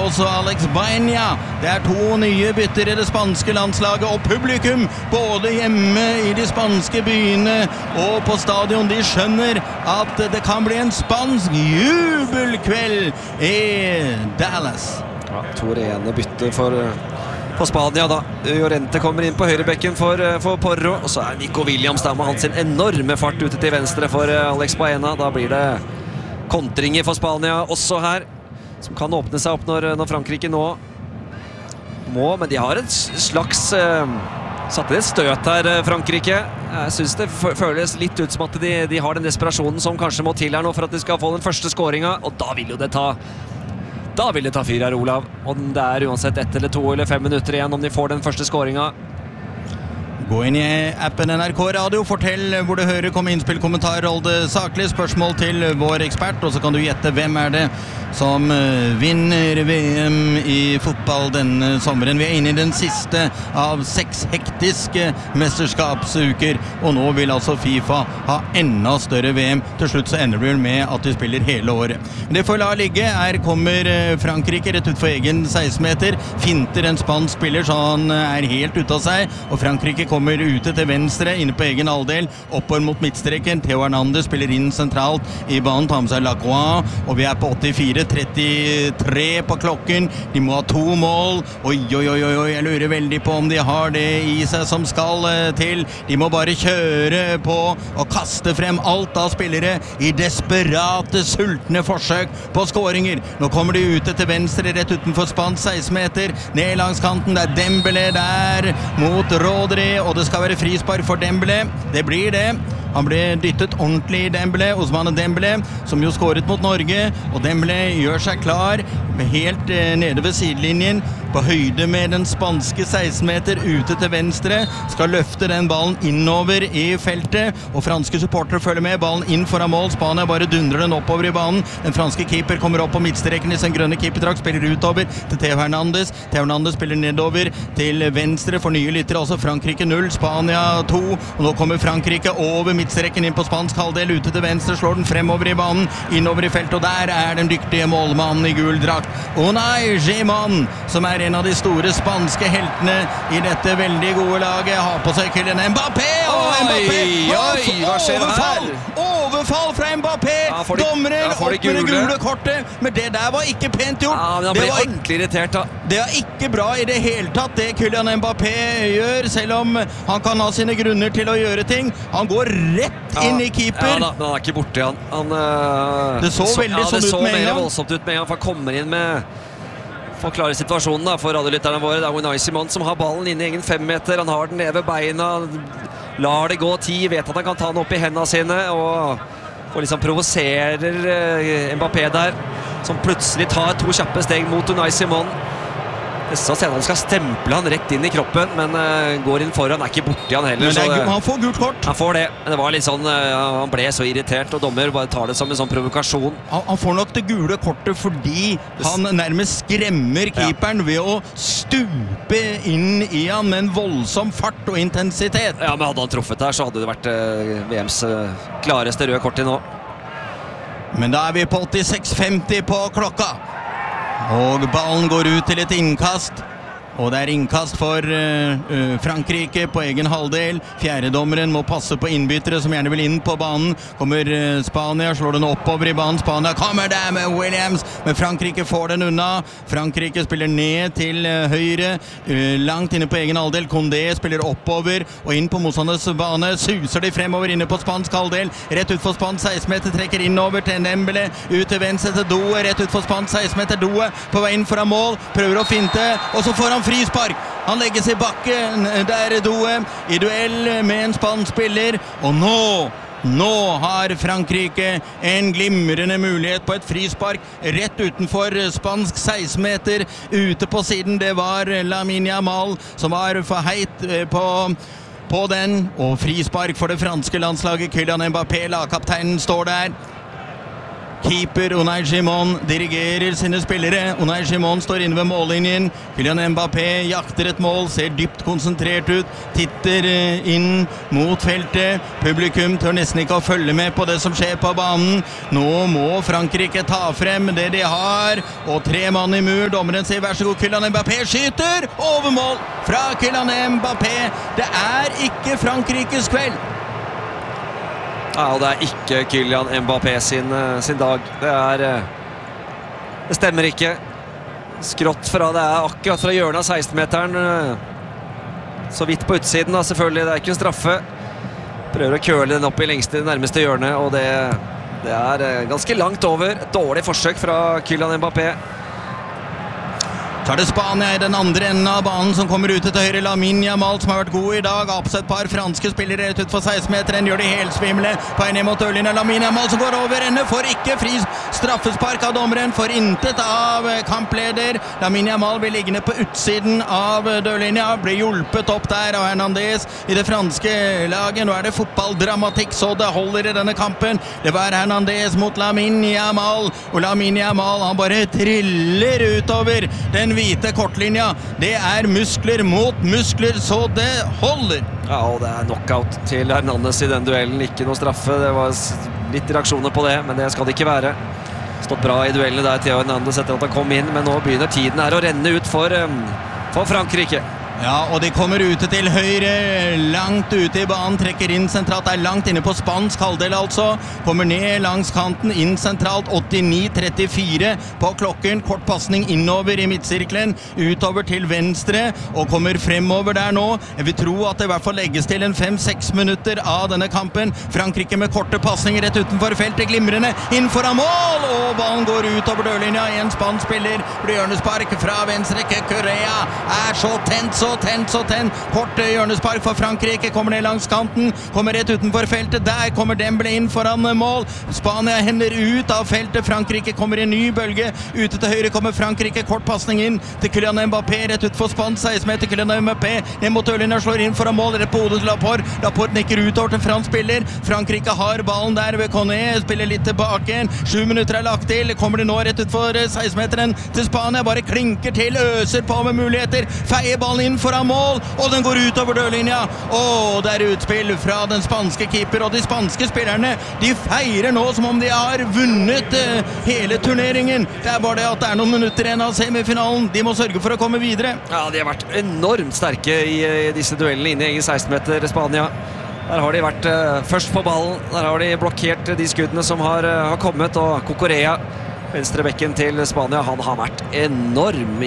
også Alex Baena. Det to nye bytter i det spanske landslaget, og publikum, både hjemme i de spanske byene og på stadion, de skjønner at det kan bli en spansk jubelkveld i Dallas. Ja, to rene bytter for Spania da. Llorente kommer inn på høyrebekken for Porro, og så Nico Williams da med hans sin enorme fart ute til venstre for Alex Baena. Da blir det kontringer for Spania også her, som kan åpne seg opp når Frankrike nå må, men de har et slags satt et støt her, Frankrike. Jeg synes det føles litt ut som at de har den desperasjonen som kanskje må til her nå for at de skal få den første scoringen, og da vil det ta fyr her, Olav. Og det uansett 1 eller 2 eller 5 minutter igjen om de får den første scoringen. Gå inn i appen NRK Radio, fortell hvor du hører, kom innspill, kommentar, hold det saklig, spørsmål til vår ekspert, og så kan du gjette hvem det som vinner VM i fotball denne sommeren. Vi inne i den siste av 6 hektiske mesterskapsuker, og nå vil altså FIFA ha enda større VM. Til slutt så ender det med at de spiller hele året. Det får la ligge. Her kommer Frankrike rett ut for egen 16-meter, finter en spansk spiller så han helt ute av seg, og Frankrike kommer ute til venstre, inne på egen halvdel, oppover mot midtstreken. Theo Hernandez spiller inn sentralt i banen, tar med seg Lacroix, og vi på 84-33 på klokken. De må ha 2 mål. Oi, jeg lurer veldig på om de har det i seg som skal til. De må bare kjøre på og kaste frem alt av spillere i desperate, sultne forsøk på skåringer. Nå kommer de ute til venstre, rett utenfor spansk 16-meter, ned langs kanten. Det Dembélé der mot Rodri, og det skal være frispark for Dembélé. Det blir det. Han ble dyttet ordentlig i Dembélé, Ousmane Dembélé, som jo skåret mot Norge, og Dembélé gjør seg klar helt nede ved sidelinjen, på høyde med den spanske 16-meter, ute til venstre, skal løfte den ballen innover i feltet, og franske supportere følger med, ballen inn foran mål, Spania bare dundrer den oppover i banen, den franske keeper kommer opp på midtstreken i sin grønne keeperdrakt, spiller utover til Theo Hernandez, spiller nedover til venstre, for nye lyttere, altså Frankrike 0, Spania 2, og nå kommer Frankrike over midtstreken inn på spansk halvdel, ute til venstre, slår den fremover i banen, innover i feltet, og der den dyktige målmannen i gul drakt, Unai Simón, som en av de store spanske heltene i dette veldig gode laget, har på seg Kylian Mbappé, og Mbappé, hva skjer her? Overfall fra Mbappé, dommeren opp med det gule kortet, men det der var ikke pent gjort. Ja, men han ble ordentlig irritert da. Det ikke bra i det hele tatt, det Kylian Mbappé gjør, selv om han kan ha sine grunner til å gjøre ting. Han går rett inn i keeper. Ja da, men han ikke borte, han. Det så veldig sånn ut med en gang. Det så mer voldsomt ut med en gang, for han kommer inn med forklare situasjonen da, for radiolytterne våre. Det Unai Simón som har ballen inne i egen 5-meter, han har den nede ved beina, lar det gå 10, vet at han kan ta den opp i hendene sine, og liksom provoserer Mbappé der, som plutselig tar 2 kjappe steg mot Unai Simón. Så ser han skal stemple han rett inn i kroppen, men går inn foran, ikke borti han heller. Men han får gult kort. Han får det, men det var litt sånn, han ble så irritert, og dommer bare tar det som en sånn provokasjon. Han får nok det gule kortet fordi han nærmest skremmer keeperen ved å stupe inn i han med en voldsom fart og intensitet. Ja, men hadde han truffet der, så hadde det vært VMs klareste røde kort til nå. Men da vi på 86:50 på klokka. Og ballen går ut til et innkast, og det innkast for Frankrike på egen halvdel. Fjerdedommeren må passe på innbyttere som gjerne vil inn på banen. Kommer Spania, slår den oppover i banen. Spania kommer der med Williams, men Frankrike får den unna. Frankrike spiller ned til høyre, langt inne på egen halvdel. Condé spiller oppover og inn på motstanders bane. Suser de fremover inne på spansk halvdel. Rett ut for spansk 16-meter, trekker innover til Dembélé. Ut til venstre til Doe, rett ut for spansk 16-meter. Doe på vei inn foran mål, prøver å finte, og så får han frispark. Han legger seg i bakken, der Doe, i duell med en spansk spiller, og nå har Frankrike en glimrende mulighet på et frispark rett utenfor spansk 16-meter, ute på siden. Det var Lamine Yamal som var for heit på den, og frispark for det franske landslaget. Kylian Mbappé, lagkapteinen, står der. Keeper Unai Simon dirigerer sine spillere. Unai Simon står inne ved mållinjen. Kylian Mbappé jakter et mål, ser dypt konsentrert ut, titter inn mot feltet. Publikum tør nesten ikke å følge med på det som skjer på banen. Nå må Frankrike ta frem det de har, og 3 mann i mur. Dommeren sier vær så god, Kylian Mbappé skyter over mål fra Kylian Mbappé. Det er ikke Frankrikes kveld. Ja, og det er ikke Kylian Mbappé sin dag. Det stemmer ikke. Skrått fra, det er akkurat fra hjørnet av 16-meteren. Så vidt på utsiden da, selvfølgelig. Det er ikke en straffe. Prøver å køle den opp i nærmeste hjørnet, og det er ganske langt over. Et dårlig forsøk fra Kylian Mbappé. Så er det Spania i den andre enden av banen som kommer ut til høyre. Lamine Yamal som har vært god i dag. Oppsett par franske spillere rett ut for 16-meteren. Gjør det helt svimle på en mot dørlinja. Lamine Yamal som går over ende. Får ikke fri straffespark av dommeren. Får intet av kampleder. Lamine Yamal blir liggende på utsiden av dørlinja. Blir hjulpet opp der av Hernandez i det franske laget. Nå er det fotballdramatikk så det holder i denne kampen. Det var Hernandez mot Lamine Yamal. Og Lamine Yamal han bare triller utover den hvite kortlinja. Det er muskler mot muskler, så det holder. Ja, og det er knockout til Hernandez i den duellen. Ikke noe straffe. Det var litt reaksjoner på det, men det skal det ikke være. Stått bra i duellene der til Hernandez etter at han kom inn, men nå begynner tiden her å renne ut for Frankrike. Ja, og de kommer ute til høyre, langt ute i banen, trekker inn sentralt, er langt inne på spansk halvdel altså, kommer ned langs kanten, inn sentralt, 89-34 på klokken, kort passning innover i midtsirkelen, utover til venstre, og kommer fremover der nå. Jeg vil tro at det i hvert fall legges til en 5-6 minutter av denne kampen. Frankrike med korte passninger rett utenfor feltet, glimrende, inn foran mål, og ballen går utover dørlinja, en spansk spiller, blir hjørnespark fra venstre, Cucurella er så tent, kort hjørnespark for Frankrike, kommer ned langs kanten, kommer rett utenfor feltet, der kommer Dembélé inn foran mål, Spania hender ut av feltet, Frankrike kommer i en ny bølge, ute til høyre kommer Frankrike, kort passning inn til Kylian Mbappé, rett ut for spansk, 16 meter, Kylian Mbappé, ned mot dørlinja, slår inn foran mål, rett på hodet til Laporte nikker utover til fransk spiller, Frankrike har ballen der ved Koné, spiller litt tilbake, 7 minutter er lagt til, kommer det nå rett ut for 16 meteren til Spania, bare klinker til, øser på med muligheter, feier ballen inn foran mål, og den går utover dørlinja, og det er utspill fra den spanske keeper, og de spanske spillerne, de feirer nå som om de har vunnet hele turneringen. Det er bare det at det er noen minutter igjen av semifinalen, de må sørge for å komme videre. Ja, de har vært enormt sterke i disse duellene inne i egen 16 meter Spania. Der har de vært først på ballen, der har de blokkert de skuddene som har kommet, og Cucurella, venstrebekken til Spania, han har vært enorm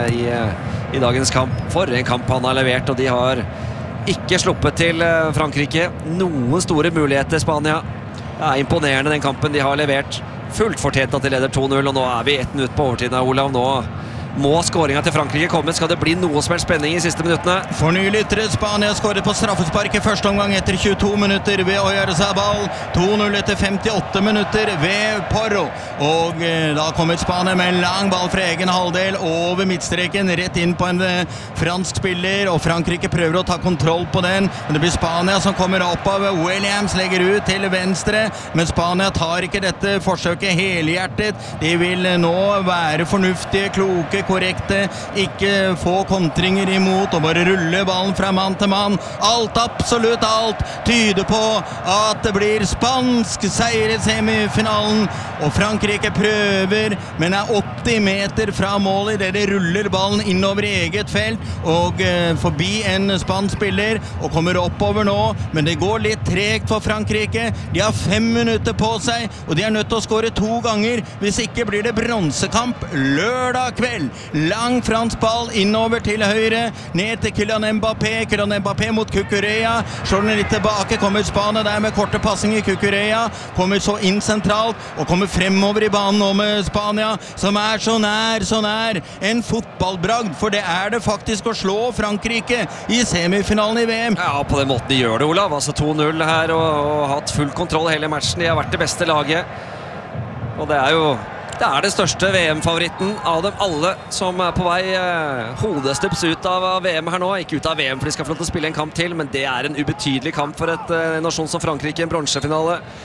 i dagens kamp. For en kamp han har levert, og de har ikke sluppet til Frankrike. Noen store muligheter, Spania. Det er imponerende den kampen de har levert. Fullt fortjent at de leder 2-0, og nå er vi 1 minutt på overtiden av Olav. Nå må skåringen til Frankrike komme. Skal det bli noe som helst spenning i siste minuttene? For nye lyttere, Spania skåret på straffespark i første omgang etter 22 minutter ved Oyarzabal. 2-0 etter 58 minutter ved Porro. Og da kommer Spania med en lang ball fra egen halvdel over midtstreken, rett inn på en fransk spiller, og Frankrike prøver å ta kontroll på den, men det blir Spania som kommer oppover. Williams legger ut til venstre, men Spania tar ikke dette forsøket helhjertet. De vil nå være fornuftige, kloke, korrekte, ikke få kontringer imot og bare rulle ballen fra mann til mann. Alt, absolutt alt, tyder på at det blir spansk seier i semifinalen, og Frankrike prøver, men er 80 meter fra målet der de ruller ballen innover i eget felt og forbi en spansk spiller og kommer oppover nå, men det går litt tregt for Frankrike. De har 5 minutter på seg, og de er nødt til å skåre 2 ganger, hvis ikke blir det bronsekamp lørdag kveld. Lang fransk ball innover til høyre, ned til Kylian Mbappé mot Cucurella, slår den litt tilbake, kommer Spania der med korte passinger, Cucurella kommer så inn sentralt og kommer fremover i banen nå med Spania, som er så nær en fotballbragd, for det er det faktisk å slå Frankrike i semifinalen i VM. Ja, på den måten de gjør det, Olav, altså 2-0 her og hatt full kontroll hele matchen, de har vært det beste laget, og det er det største VM-favoritten av dem alle som er på vei hodestups ut av VM her nå. Ikke ut av VM for de skal få lov til å spille en kamp til, men det er en ubetydelig kamp for en nasjon som Frankrike, en bronsefinale.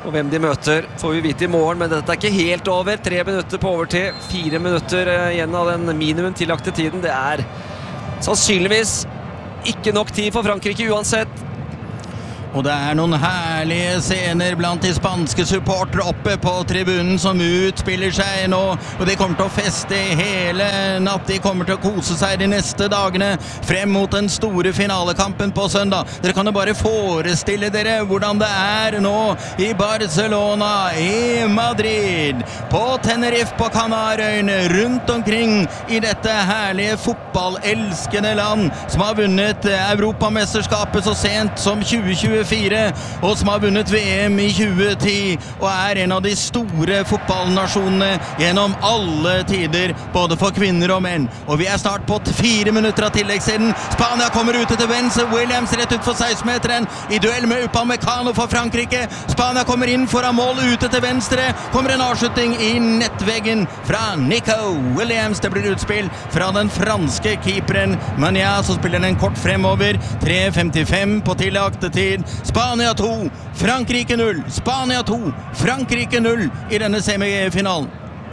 Og hvem de møter får vi vite i morgen, men dette ikke helt over. 3 minutter på overtid, 4 minutter igjen av den minimum tillagte tiden. Det sannsynligvis ikke nok tid for Frankrike uansett. Og det noen herlige scener blant de spanske supportere oppe på tribunen som utspiller seg nå, og de kommer til å feste hele natt. De kommer til å kose seg de neste dagene frem mot den store finalekampen på søndag. Dere kan jo bare forestille dere hvordan det nå i Barcelona, i Madrid, på Tenerife, på Kanarøyene, rundt omkring i dette herlige fotballelskende land som har vunnet Europamesterskapet så sent som 2024, og som har vunnet VM i 2010 og en av de store fotballnasjonene gjennom alle tider, både for kvinner og menn. Og vi snart på 4 minutter av tilleggstiden. Spania kommer ute til venstre, Williams rett ut for 16-meteren i duell med Upamecano for Frankrike. Spania kommer inn foran mål ute til venstre, kommer en avslutning i nettveggen fra Nico Williams. Det blir utspill fra den franske keeperen Mania, så spiller den kort fremover. 3:55 på tillagte tid. Spania 2, Frankrike 0. Spania 2, Frankrike 0 i denne semifinalen.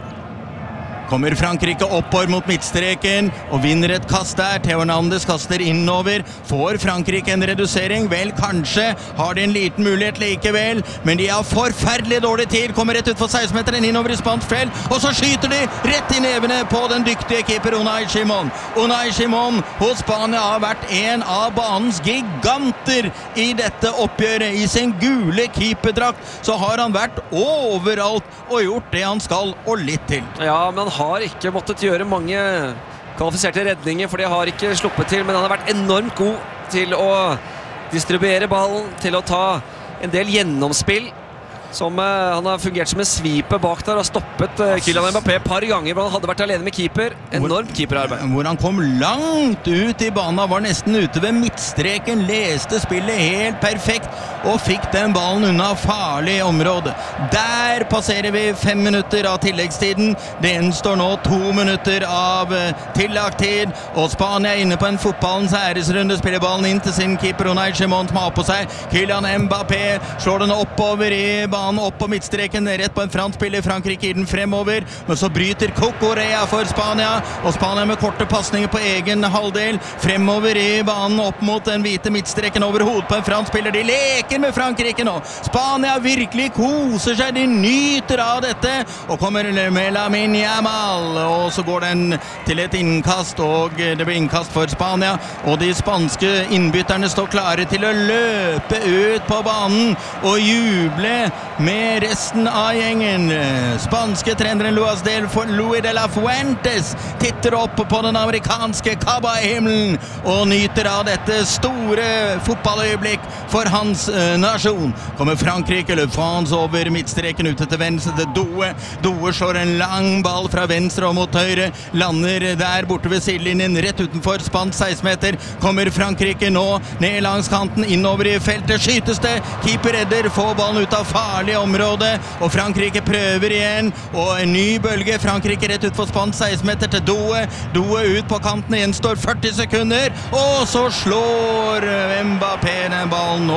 Kommer Frankrike oppover mot midtstreken og vinner et kast der. Theo Hernandez kaster innover. Får Frankrike en redusering? Vel, kanskje har de en liten mulighet likevel, men de har forferdelig dårlig tid. Kommer rett ut for 16-meteren innover i spansk felt, og så skyter de rett i nevene på den dyktige keeper Unai Simon. Unai Simon hos Spania har vært en av banens giganter i dette oppgjøret. I sin gule keeperdrakt så har han vært overalt og gjort det han skal, og litt til. Ja, men han har ikke måttet gjøre mange kvalifiserte redninger, for de har ikke sluppet til, men han har vært enormt god til å distribuere ballen, til å ta en del gjennomspill, som han har fungert som en sviper bak der og stoppet Kylian Mbappé et par ganger hvor han hadde vært alene med keeper. Enormt keeperarbeid. Hvor han kom langt ut i banen, var nesten ute ved midtstreken, leste spillet helt perfekt og fikk den ballen unna farlig område. Der passerer vi 5 minutter av tilleggstiden. Det står nå 2 minutter av tillagt tid, og Spania inne på en fotballens æresrunde, spiller ballen inn til sin keeper Unai Simon, som har på seg Kylian Mbappé, slår den oppover i banen, opp på midtstreken, rett på en fransk spiller. Frankrike gir den fremover, men så bryter Cucurella for Spania, og Spania med korte passninger på egen halvdel, fremover i banen, opp mot den hvite midtstreken, over hodet på en fransk spiller. De leker med Frankrike nå. Spania virkelig koser seg, de nyter av dette, og kommer med Lamine Yamal, og så går den til et innkast, og det blir innkast for Spania, og de spanske innbytterne står klare til å løpe ut på banen og juble med resten av gjengen. Spanske treneren Luis de la Fuentes titter opp på den amerikanske Caba-himmelen og nyter av dette store fotballøyeblikk for hans nasjon. Kommer Frankrike, Le France over midtstreken ute til venstre til Doe. Doe slår en lang ball fra venstre og mot høyre, lander der borte ved sidelinjen, rett utenfor spansk 16-meter. Kommer Frankrike nå ned langs kanten, innover i feltet, skytes det, keeper redder, får ballen ut av farlig område, og Frankrike prøver igjen, og en ny bølge. Frankrike rett ut for spansk 16-meter til Doe. Doe ut på kanten, igjen står 40 sekunder, og så slår Mbappé den ballen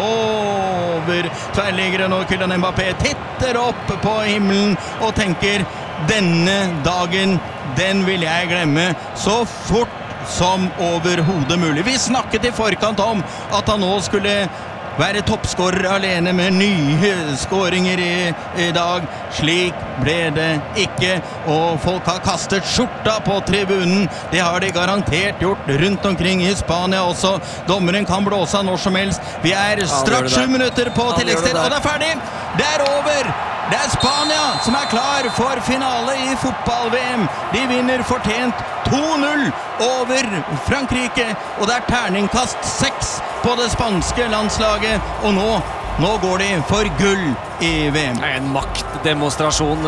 over tverrliggeren, og Kylian Mbappé titter opp på himmelen og tenker, denne dagen, den vil jeg glemme så fort som overhodet mulig. Vi snakket i forkant om at han nå skulle være toppskårer alene med nye skåringer i dag. Slik ble det ikke, og folk har kastet skjorta på tribunen. Det har de garantert gjort rundt omkring i Spania også. Dommeren kan blåse når som helst. Vi straks 7 minutter på tilleggstid, og det ferdig! Det over! Det Spania som klar for finale i fotball-VM. De vinner fortjent 2-0 over Frankrike, og det terningkast 6 på det spanske landslaget, og nå går de for gull i VM. Det en maktdemonstrasjon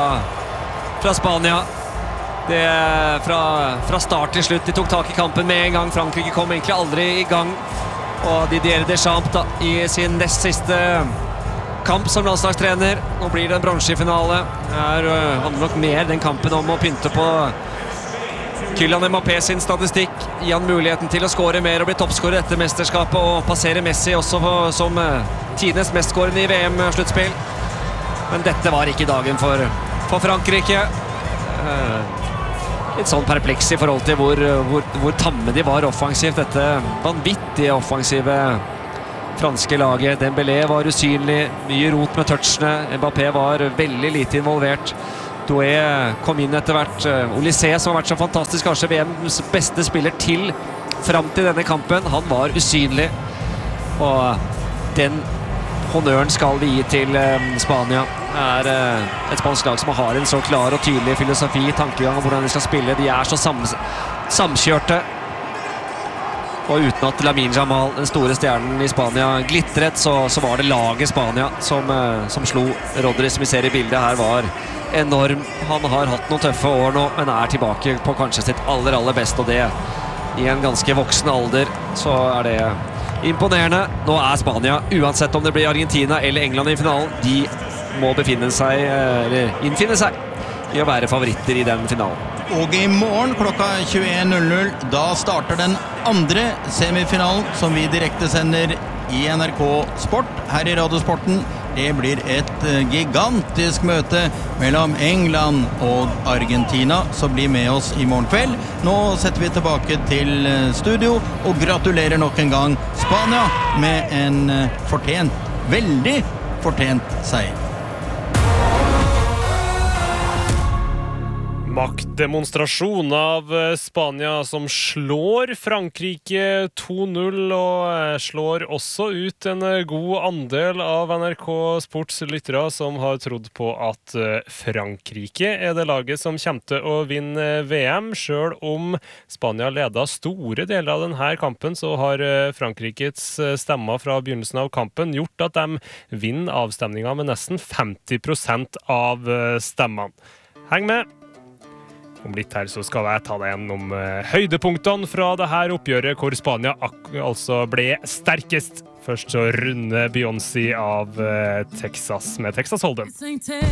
fra Spania. Det fra start til slutt. De tok tak i kampen med en gang. Frankrike kom egentlig aldri i gang, og Didier Deschamps da, i sin nest siste kamp som landslagstrener. Nå blir det en bronse i finale. Det handler nok mer den kampen om å pynte på Kylian Mbappé sin statistikk, gi han muligheten til å skåre mer og bli toppskårer etter mesterskapet og passere Messi også som tidenes mestskårende i VM-sluttspill. Men dette var ikke dagen for Frankrike. Litt sånn perpleks I forhold til hvor tamme de var offensivt. Dette vanvittige offensive franske laget. Dembélé var usynlig, mye rot med touchene. Mbappé var veldig lite involvert. Doué kom inn etter hvert. Olysée, som har vært så fantastisk, kanskje VMs beste spiller til frem til denne kampen. Han var usynlig. Og den honnøren skal vi gi til Spania. Det et spansk lag som har en så klar og tydelig filosofi, tankegang om hvordan de skal spille. De så samkjørte. Og uten at Lamine Yamal, den store stjernen I Spania, glittret, så var det laget Spania som slo. Rodri, som vi ser I bildet her, var enorm. Han har hatt noen tøffe år nå, men tilbake på kanskje sitt aller beste, og det I en ganske voksen alder, så det imponerende. Nå Spania, uansett om det blir Argentina eller England I finalen, de må innfinne seg I å være favoritter I den finalen. Og I morgen klokka 21:00, da starter den andre semifinalen som vi direkte sender I NRK Sport her I Radiosporten. Det blir et gigantisk møte mellom England og Argentina, så bli med oss I morgen kveld. Nå setter vi tilbake til studio og gratulerer nok en gang Spania med en veldig fortjent seier. Maktdemonstrasjon av Spania som slår Frankrike 2-0 og slår også ut en god andel av NRK Sports lyttere som har trodd på at Frankrike det laget som kommer til å vinne VM. Selv om Spania ledet store deler av denne kampen, så har Frankrikes stemmer fra begynnelsen av kampen gjort at de vinner avstemningen med nesten 50% av stemmene. Heng med! Om litt her så skal jeg ta deg gjennom høydepunktene fra det her oppgjøret hvor Spania altså ble sterkest. Først så runder Beyoncé av Texas med Texas Hold'em.